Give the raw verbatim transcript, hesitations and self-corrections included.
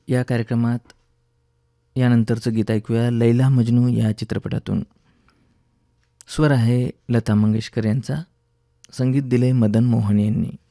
या कार्यक्रमात यानंतरचं गीत ऐकूया लैला मजनू या चित्रपटातून. स्वर आहे लता मंगेशकर यांचा, संगीत दिले मदन मोहन यांनी.